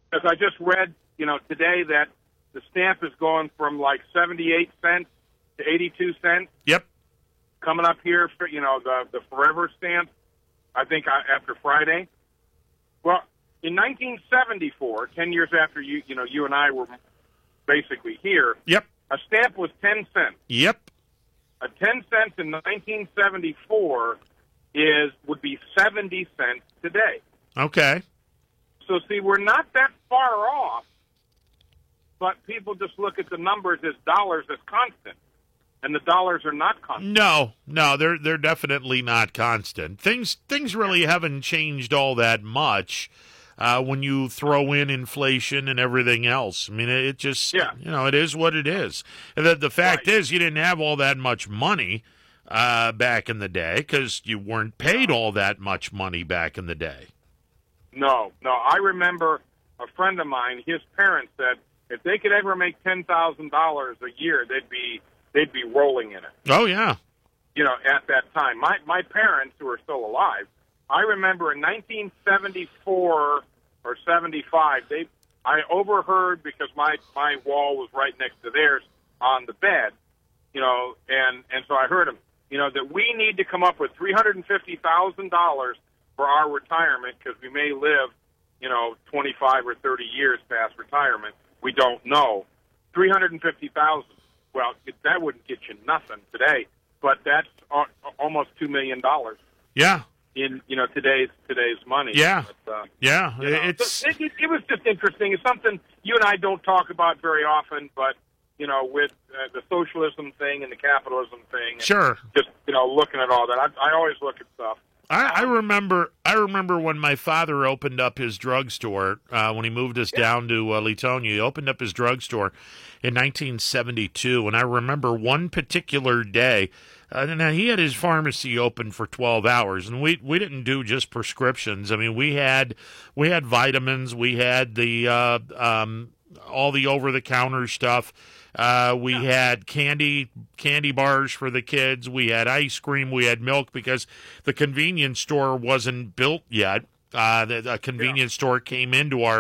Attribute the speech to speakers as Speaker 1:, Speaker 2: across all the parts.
Speaker 1: Because I just read, today that the stamp is going from like 78 cents to 82 cents.
Speaker 2: Yep.
Speaker 1: Coming up here for, the forever stamp, I think after Friday. Well, in 1974, 10 years after you and I were basically here,
Speaker 2: Yep.
Speaker 1: a stamp was 10 cents.
Speaker 2: Yep.
Speaker 1: A 10 cents in 1974 would be 70 cents today.
Speaker 2: Okay.
Speaker 1: So, see, we're not that far off, but people just look at the numbers as dollars as constant, and the dollars are not constant.
Speaker 2: No, they're definitely not constant. Things really haven't changed all that much when you throw in inflation and everything else. I mean, it just, it is what it is. And the fact is, you didn't have all that much money back in the day because you weren't paid all that much money back in the day.
Speaker 1: No. I remember a friend of mine, his parents said if they could ever make $10,000 a year, they'd be rolling in it.
Speaker 2: Oh, yeah.
Speaker 1: At that time. My parents, who are still alive, I remember in 1974 or 75, I overheard, because my wall was right next to theirs on the bed, and so I heard them, that we need to come up with $350,000 for our retirement because we may live, 25 or 30 years past retirement. We don't know. $350,000. Well, that wouldn't get you nothing today, but that's almost $2 million.
Speaker 2: Yeah.
Speaker 1: In today's money.
Speaker 2: Yeah.
Speaker 1: But,
Speaker 2: yeah.
Speaker 1: It was just interesting. It's something you and I don't talk about very often, but with the socialism thing and the capitalism thing.
Speaker 2: Sure.
Speaker 1: Just looking at all that, I always look at stuff.
Speaker 2: I remember when my father opened up his drugstore when he moved us down to Latonia. He opened up his drugstore in 1972, and I remember one particular day. Now he had his pharmacy open for 12 hours, and we didn't do just prescriptions. I mean, we had vitamins, we had the all the over the counter stuff. We had candy bars for the kids. We had ice cream. We had milk because the convenience store wasn't built yet. The convenience store came into our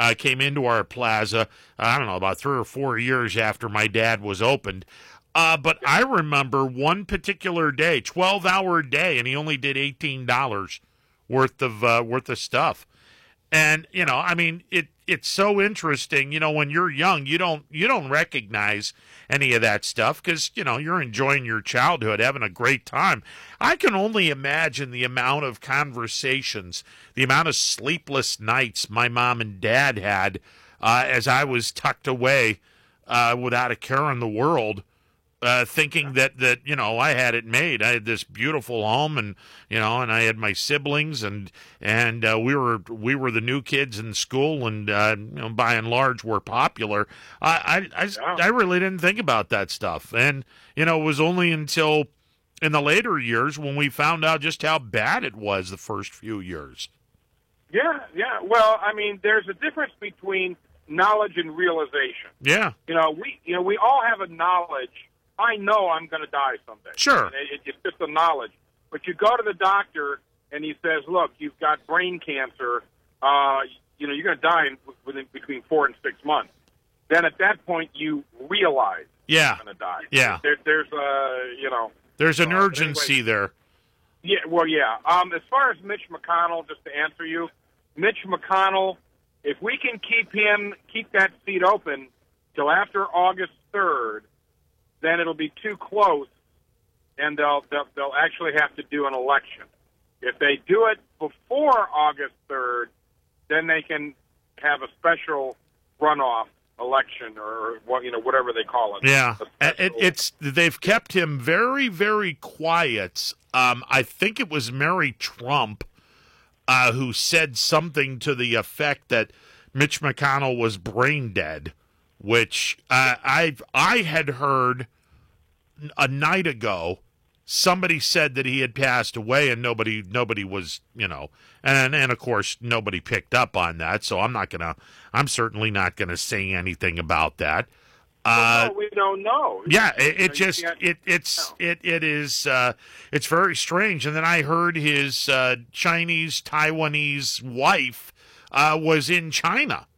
Speaker 2: plaza. I don't know, about 3 or 4 years after my dad was opened. But I remember one particular day, 12-hour day, and he only did $18 worth of stuff. And I mean, it's so interesting. When you're young, you don't recognize any of that stuff because you're enjoying your childhood, having a great time. I can only imagine the amount of conversations, the amount of sleepless nights my mom and dad had as I was tucked away without a care in the world. Thinking that I had it made. I had this beautiful home, and and I had my siblings, and we were the new kids in school, and by and large were popular. I really didn't think about that stuff, and it was only until in the later years when we found out just how bad it was the first few years.
Speaker 1: Yeah. Well, I mean, there's a difference between knowledge and realization.
Speaker 2: Yeah.
Speaker 1: We all have a knowledge. I know I'm going to die someday.
Speaker 2: Sure.
Speaker 1: It's just a knowledge. But you go to the doctor, and he says, look, you've got brain cancer. You're going to die between 4 and 6 months. Then at that point, you realize you're going to die.
Speaker 2: Yeah.
Speaker 1: There's
Speaker 2: an urgency there.
Speaker 1: Yeah, well, yeah. As far as Mitch McConnell, just to answer you, Mitch McConnell, if we can keep that seat open till after August 3rd, then it'll be too close, and they'll actually have to do an election. If they do it before August 3rd, then they can have a special runoff election or whatever they call it.
Speaker 2: Yeah, they've kept him very, very quiet. I think it was Mary Trump who said something to the effect that Mitch McConnell was brain dead, which I had heard a night ago. Somebody said that he had passed away, and nobody was, and of course nobody picked up on that. So I'm certainly not gonna say anything about that.
Speaker 1: No, we don't know.
Speaker 2: Yeah, it's very strange. And then I heard his Chinese Taiwanese wife was in China